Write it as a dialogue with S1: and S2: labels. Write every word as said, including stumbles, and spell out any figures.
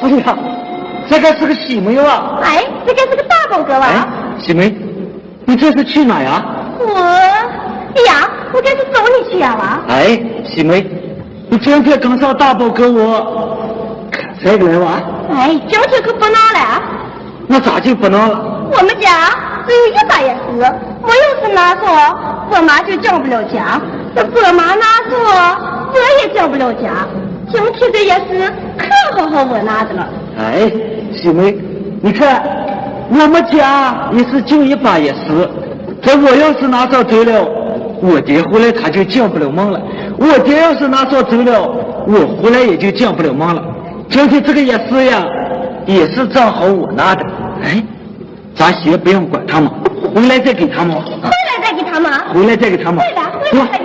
S1: 哎呀，这个是个喜梅啊！
S2: 哎，这个是个大宝哥啊！
S1: 哎，喜梅，你这是去哪呀？
S2: 我，哎呀，我这是走你去呀吧？
S1: 哎，喜梅，你今天刚上大宝哥我看这个来哇？
S2: 哎，今天可不闹了。
S1: 那咋就不闹了？
S2: 我们家只有一把钥匙，我要是拿错，我妈就进不了家；这爸妈拿错，我也进不了家。今天这钥匙可好好我拿的了。
S1: 哎，喜梅，你看，我们家也是就一把钥匙，这我要是拿着走了，我爹回来他就进不了门了；我爹要是拿着走了，我回来也就进不了门了。今天这个钥匙呀，也是正好我拿的。哎，咱先不用管他们，回来再给他们。
S2: 回来再给他们。
S1: 回来再给他们。
S2: 对的，回来再给